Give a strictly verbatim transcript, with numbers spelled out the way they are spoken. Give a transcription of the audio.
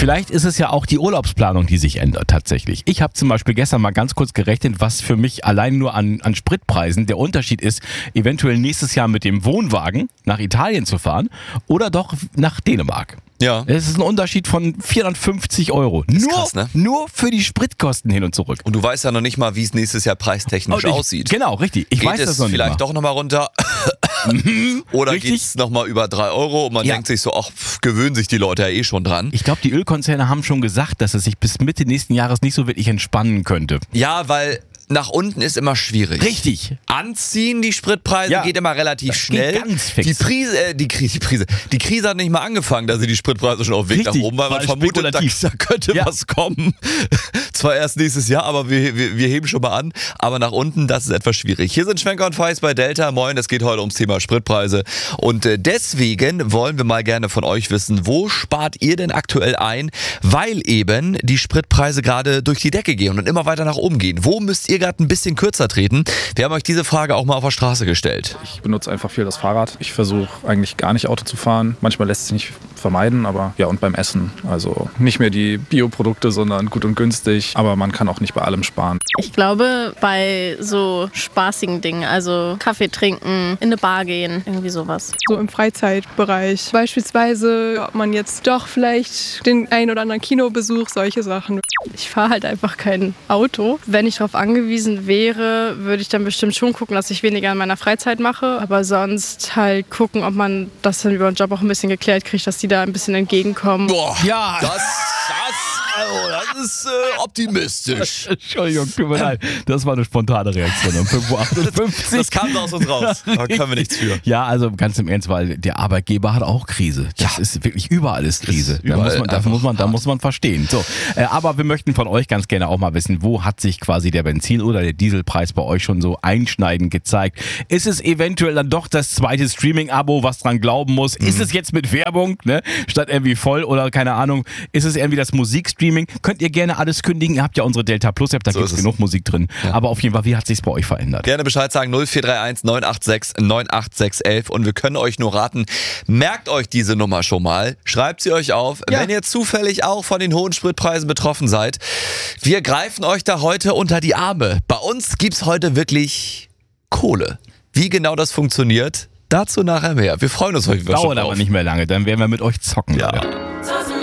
Vielleicht ist es ja auch die Urlaubsplanung, die sich ändert tatsächlich. Ich habe zum Beispiel gestern mal ganz kurz gerechnet, was für mich allein nur an, an Spritpreisen der Unterschied ist, eventuell nächstes Jahr mit dem Wohnwagen nach Italien zu fahren oder doch nach Dänemark. Ja. Es ist ein Unterschied von vierhundertfünfzig Euro. Das ist nur, krass, ne? nur für die Spritkosten hin und zurück. Und du weißt ja noch nicht mal, wie es nächstes Jahr preistechnisch Und ich, aussieht. Genau, richtig. Ich Geht weiß es das noch nicht vielleicht mal. doch nochmal runter? Oder Richtig. geht es nochmal über drei Euro und man Ja. denkt sich so, ach, pff, gewöhnen sich die Leute ja eh schon dran. Ich glaube, die Ölkonzerne haben schon gesagt, dass es sich bis Mitte nächsten Jahres nicht so wirklich entspannen könnte. Ja, weil nach unten ist immer schwierig. Richtig. Anziehen, die Spritpreise, Ja. geht immer relativ Das schnell. geht ganz fix. Die Prise, äh, die, Krise, die, Prise, die Krise hat nicht mal angefangen, da sind die Spritpreise schon auf dem Weg Richtig, nach oben, weil man weil vermutet, da, spekulativ. da könnte Ja. was kommen. Zwar erst nächstes Jahr, aber wir, wir, wir heben schon mal an. Aber nach unten, das ist etwas schwierig. Hier sind Schwenker und Feist bei Delta. Moin, es geht heute ums Thema Spritpreise. Und äh, deswegen wollen wir mal gerne von euch wissen, wo spart ihr denn aktuell ein, weil eben die Spritpreise gerade durch die Decke gehen und immer weiter nach oben gehen. Wo müsst ihr gerade ein bisschen kürzer treten? Wir haben euch diese Frage auch mal auf der Straße gestellt. Ich benutze einfach viel das Fahrrad. Ich versuche eigentlich gar nicht Auto zu fahren. Manchmal lässt es sich nicht vermeiden, aber ja, und beim Essen. Also nicht mehr die Bioprodukte, sondern gut und günstig. Aber man kann auch nicht bei allem sparen. Ich glaube, bei so spaßigen Dingen, also Kaffee trinken, in eine Bar gehen, irgendwie sowas. So im Freizeitbereich. Beispielsweise, ob man jetzt doch vielleicht den ein oder anderen Kinobesuch, solche Sachen. Ich fahre halt einfach kein Auto. Wenn ich darauf angewiesen wäre, würde ich dann bestimmt schon gucken, dass ich weniger in meiner Freizeit mache. Aber sonst halt gucken, ob man das dann über den Job auch ein bisschen geklärt kriegt, dass die da ein bisschen entgegenkommen. Boah, Ja. das, das, also, das ist äh, optimistisch. Entschuldigung, tut mir leid. Das war eine spontane Reaktion um fünf Uhr achtundfünfzig. Das kam aus uns raus. Da können wir nichts für. Ja, also ganz im Ernst, weil der Arbeitgeber hat auch Krise. Das Ja. ist wirklich überall ist Krise. Ist Da überall muss man, das einfach muss man, da hart. muss man verstehen. So, äh, aber wir möchten von euch ganz gerne auch mal wissen, wo hat sich quasi der Benzin- oder der Dieselpreis bei euch schon so einschneidend gezeigt? Ist es eventuell dann doch das zweite Streaming-Abo, was dran glauben muss? Mhm. Ist es jetzt mit Werbung, ne? Statt irgendwie voll oder keine Ahnung? Ist es irgendwie das Musikstreaming? Könnt ihr gerne alles kündigen. Ihr habt ja unsere Delta Plus App, da So gibt es ist es. genug Musik drin. Aber auf jeden Fall, wie hat sich's bei euch verändert? Gerne Bescheid sagen, null vier drei eins neun acht sechs neun acht sechs eins und wir können euch nur raten, merkt euch diese Nummer schon mal, schreibt sie euch auf, Ja. wenn ihr zufällig auch von den hohen Spritpreisen betroffen seid. Wir greifen euch da heute unter die Arme. Bei uns gibt's heute wirklich Kohle. Wie genau das funktioniert, dazu nachher mehr. Wir freuen uns auf jeden Fall schon Dauert aber drauf. nicht mehr lange, dann werden wir mit euch zocken. Ja. Leute.